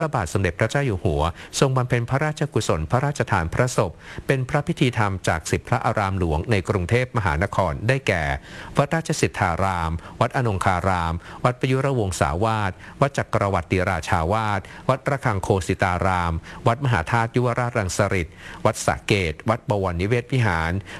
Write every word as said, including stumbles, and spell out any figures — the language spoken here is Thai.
พระบาทสมเด็จพระเจ้าอยู่หัวทรงบำเพ็ญพระราชกุศลพระราชทานพระศพเป็นพระพิธีธรรมจากสิบพระอารามหลวงในกรุงเทพมหานครได้แก่วัดราชสิทธาราม วัดอนงคาราม วัดประยุรวงศาวาสวัดจักรวรรดิราชาวาสวัดระฆังโคสิตาราม วัดมหาธาตุยุวราชรังสฤษฎ์วัดสระเกตวัดบวรนิเวศวิหาร